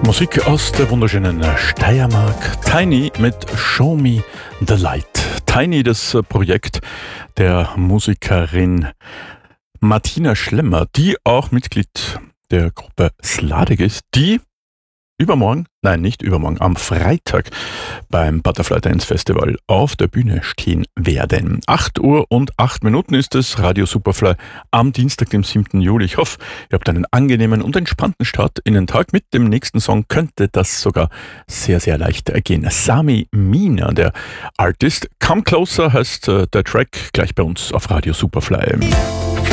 Musik aus der wunderschönen Steiermark. Tiny mit Show Me the Light. Tiny, das Projekt der Musikerin Martina Schlemmer, die auch Mitglied der Gruppe Sladek ist, die am Freitag beim Butterfly Dance Festival auf der Bühne stehen werden. 8 Uhr und 8 Minuten ist es, Radio Superfly am Dienstag, dem 7. Juli. Ich hoffe, ihr habt einen angenehmen und entspannten Start in den Tag. Mit dem nächsten Song könnte das sogar sehr, sehr leicht gehen. Sami Mina, der Artist. Come Closer heißt der Track, gleich bei uns auf Radio Superfly.